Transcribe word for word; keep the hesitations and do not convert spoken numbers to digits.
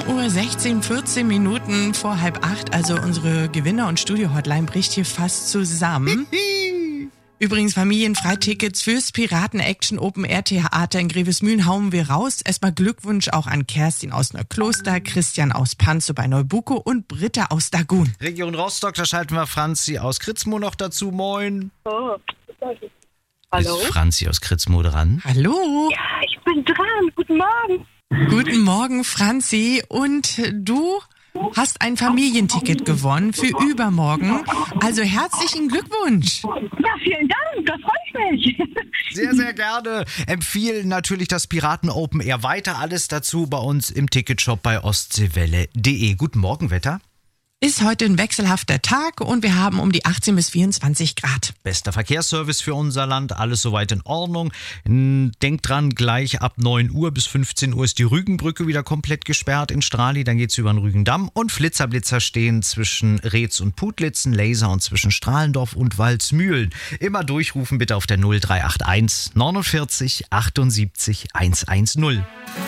Uhr sechzehn, vierzehn Minuten vor halb acht. Also unsere Gewinner- und Studio-Hotline bricht hier fast zusammen. Übrigens, Familienfreitickets fürs Piraten-Action-Open-Air-Theater in Grevesmühlen hauen wir raus. Erstmal Glückwunsch auch an Kerstin aus Neukloster, Christian aus Panzow bei Neubuko und Britta aus Dagun. Region Rostock, da schalten wir Franzi aus Kritzmo noch dazu. Moin. Oh. Hallo? Ist Franzi aus Kritzmo dran? Hallo. Ja, ich bin dran. Guten Morgen. Guten Morgen, Franzi. Und du hast ein Familienticket gewonnen für übermorgen. Also herzlichen Glückwunsch. Ja, vielen Dank. Das freut mich. Sehr, sehr gerne. Empfehlen natürlich das Piraten Open Air weiter. Alles dazu bei uns im Ticketshop bei ostseewelle punkt de. Guten Morgen, Wetter. Ist heute ein wechselhafter Tag und wir haben um die achtzehn bis vierundzwanzig Grad. Bester Verkehrsservice für unser Land, alles soweit in Ordnung. Denkt dran, gleich ab neun Uhr bis fünfzehn Uhr ist die Rügenbrücke wieder komplett gesperrt in Strali. Dann geht's über den Rügendamm und Flitzerblitzer stehen zwischen Reetz und Putlitzen, Laser und zwischen Strahlendorf und Waldsmühlen. Immer durchrufen bitte auf der null drei acht eins neunundvierzig achtundsiebzig hundertzehn.